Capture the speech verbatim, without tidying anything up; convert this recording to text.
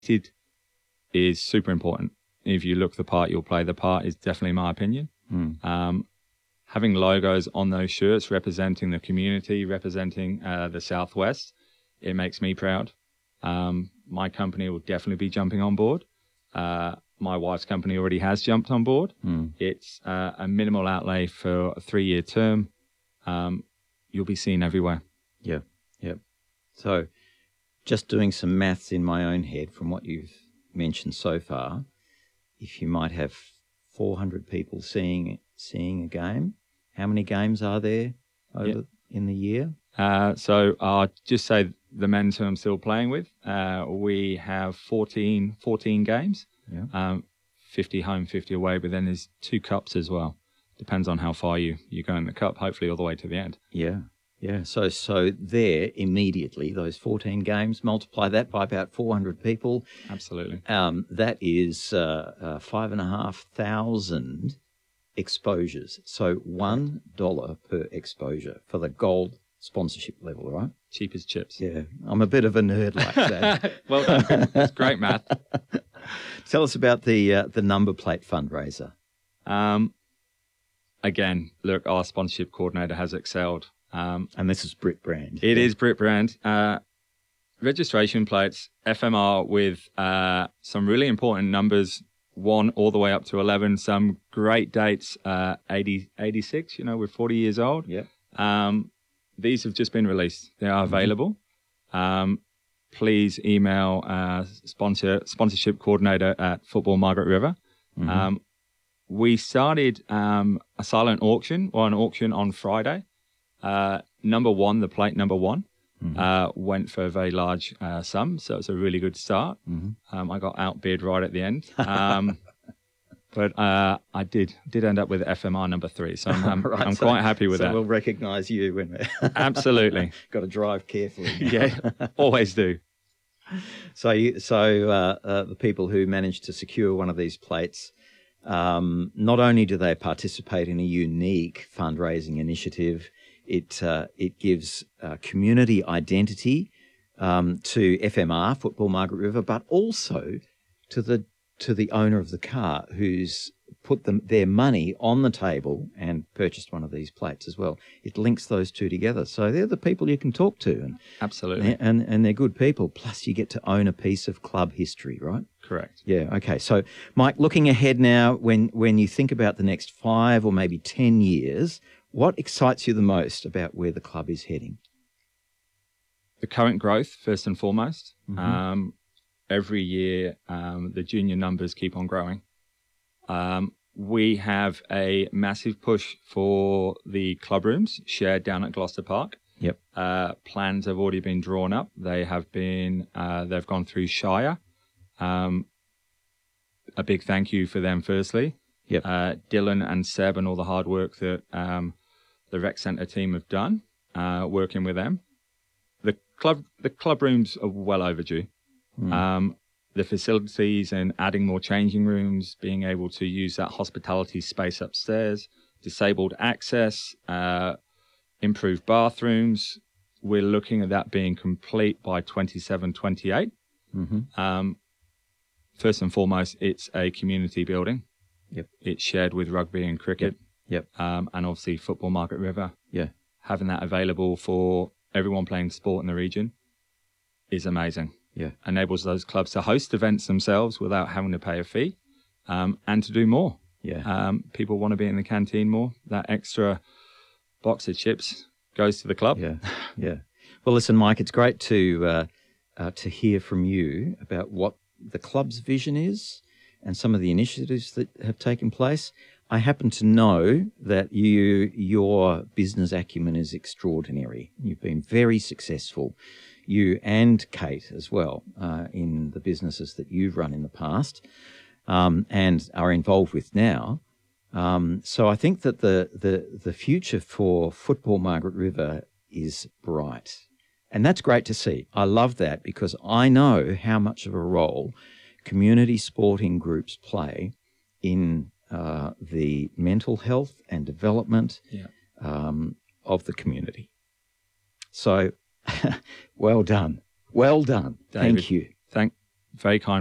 It is super important. If you look the part, you'll play the part is definitely my opinion. Mm. Um, having logos on those shirts representing the community, representing uh, the Southwest, it makes me proud. Um, my company will definitely be jumping on board. Uh, my wife's company already has jumped on board. Mm. It's uh, a minimal outlay for a three-year term. Um, you'll be seen everywhere. Yeah, yeah. So just doing some maths in my own head from what you've mentioned so far, if you might have four hundred people seeing seeing a game, how many games are there over Yeah. in the year? Uh, so I'll just say the men's who I'm still playing with, uh, we have fourteen, fourteen games, Yeah. um, fifty home, fifty away, but then there's two cups as well. Depends on how far you, you go in the cup, hopefully all the way to the end. Yeah, yeah. So so there immediately, those fourteen games, multiply that by about four hundred people. Absolutely. Um, that is uh, uh, five and a half thousand exposures. So one dollar per exposure for the gold sponsorship level, right? Cheap as chips. Yeah, I'm a bit of a nerd like that. Well done. That's great math. Tell us about the uh, the number plate fundraiser. Um, again, look, our sponsorship coordinator has excelled. Um, And this is Brit Brand. It is Brit Brand. Uh, registration plates, F M R with uh, some really important numbers, one all the way up to eleven, some great dates, uh, eighty, eighty-six, you know, we're forty years old. Yeah. Um, these have just been released. They are available. Um, please email uh, sponsor sponsorship coordinator at Football Margaret River. Mm-hmm. Um, we started um, a silent auction or an auction on Friday. Uh, number one, the plate number one, Mm-hmm. uh, went for a very large uh, sum, so it's a really good start. Mm-hmm. Um, I got outbid right at the end, um, but uh, I did did end up with F M R number three, so I'm I'm, Right, I'm so- quite happy with so that. we'll recognise you when we Absolutely, got to drive carefully. yeah, always do. So, you, so uh, uh, the people who manage to secure one of these plates, um, not only do they participate in a unique fundraising initiative, it uh, it gives uh, community identity um, to F M R, Football Margaret River, but also to the to the owner of the car who's put them their money on the table and purchased one of these plates as well. It links those two together. So they're the people you can talk to, and Absolutely, and and they're good people. Plus, you get to own a piece of club history, right? correct. Yeah. Okay. So, Mike, looking ahead now, when when you think about the next five or maybe ten years, what excites you the most about where the club is heading? The current growth, first and foremost. Mhm. Um, every year, um, the junior numbers keep on growing. Um, we have a massive push for the club rooms shared down at Gloucester Park. Yep. Uh, plans have already been drawn up. They have been, uh, they've gone through Shire. Um, a big thank you for them, firstly. Yep. Uh, Dylan and Seb and all the hard work that um, the rec centre team have done, uh, working with them. The club, the club rooms are well overdue. Mm. Um, the facilities and adding more changing rooms, being able to use that hospitality space upstairs, disabled access, uh, improved bathrooms. We're looking at that being complete by twenty-seven, twenty-eight. Mm-hmm. Um, first and foremost, it's a community building. Yep. It's shared with rugby and cricket. Yep. Um, and obviously Football Margaret River. Yeah. Having that available for everyone playing sport in the region is amazing. Yeah. Enables those clubs to host events themselves without having to pay a fee, um, and to do more. Yeah. Um, people want to be in the canteen more. That extra box of chips goes to the club. Yeah. Yeah. Well, listen, Mike, it's great to uh, uh, to hear from you about what the club's vision is and some of the initiatives that have taken place. I happen to know that you your business acumen is extraordinary. You've been very successful, you and Kate as well, uh, in the businesses that you've run in the past um, and are involved with now. Um, so I think that the, the the future for Football Margaret River is bright. And that's great to see. I love that because I know how much of a role community sporting groups play in uh, the mental health and development Yeah. um, of the community. So, well done. Well done. David. Thank you. Thank, very kind